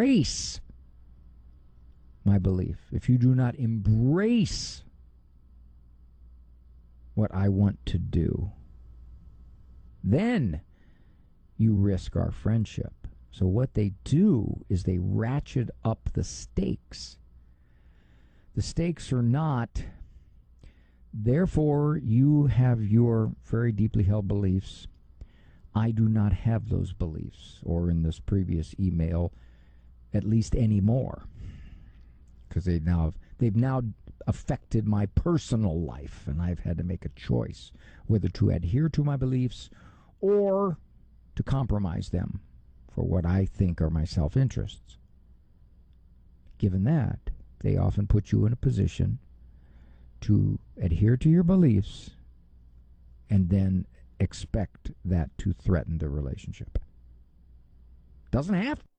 embrace my belief, if you do not embrace what I want to do, then you risk our friendship. So what they do is they ratchet up the stakes. The stakes are not, therefore you have your very deeply held beliefs. I do not have those beliefs, or in this previous email, at least anymore, because they've now affected my personal life, and I've had to make a choice whether to adhere to my beliefs or to compromise them for what I think are my self-interests. Given that, they often put you in a position to adhere to your beliefs and then expect that to threaten the relationship. Doesn't have